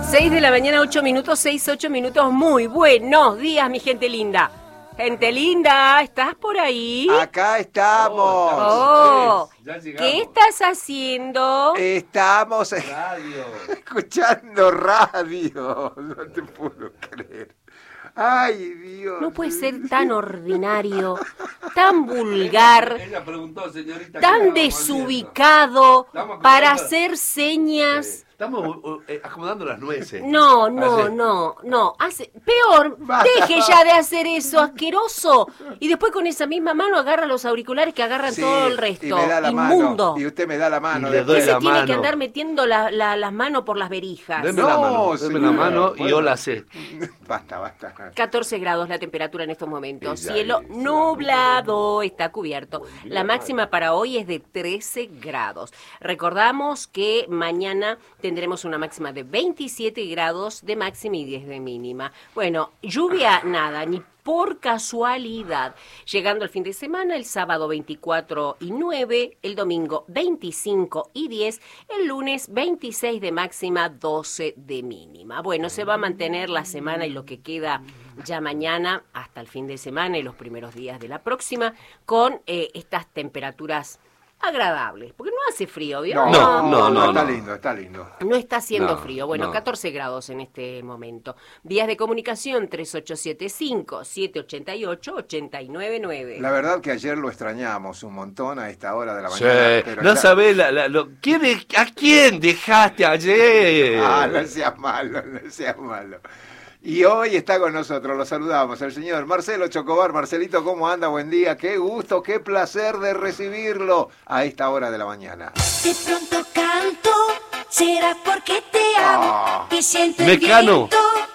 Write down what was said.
6 de la mañana, 8 minutos, 6, 8 minutos. Muy buenos días, mi gente linda. Gente linda, ¿estás por ahí? Acá estamos. Oh, ¿qué estás haciendo? Estamos Radio. escuchando radio. No te puedo creer. Ay, Dios. No puede ser tan ordinario, tan vulgar, Ella preguntó, señorita. tan desubicado para hacer señas. Estamos acomodando las nueces. No. Peor, Basta. deje ya de hacer eso, asqueroso. Y después con esa misma mano agarra los auriculares que agarran Sí, todo el resto. y me da la Inmundo. mano. Y usted me da la mano. Y le después. doy Ese la tiene mano. que andar metiendo las manos por las verijas. Deme No, la mano, deme señora. la mano y Bueno. yo la sé. Basta. 14 grados la temperatura en estos momentos. Y ya Cielo es, nublado, está cubierto. La máxima para hoy es de 13 grados. Recordamos que mañana tendremos una máxima de 27 grados de máxima y 10 de mínima. Bueno, lluvia nada, ni por casualidad. Llegando el fin de semana, el sábado 24 y 9, el domingo 25 y 10, el lunes 26 de máxima, 12 de mínima. Bueno, se va a mantener la semana y lo que queda ya mañana hasta el fin de semana y los primeros días de la próxima con estas temperaturas agradables, porque no hace frío, ¿vio? No. Está lindo. No está haciendo No, frío. Bueno, no. 14 grados en este momento. Vías de comunicación 3875-788-899. La verdad que ayer lo extrañamos un montón a esta hora de la Sí, mañana. Pero no ya- sabés ¿a quién dejaste ayer? No seas malo. Y hoy está con nosotros, lo saludamos, el señor Marcelo Chocobar. Marcelito, ¿cómo anda? Buen día, qué gusto, qué placer de recibirlo a esta hora de la mañana. De pronto canto, será porque te amo y siento el Mecano. viento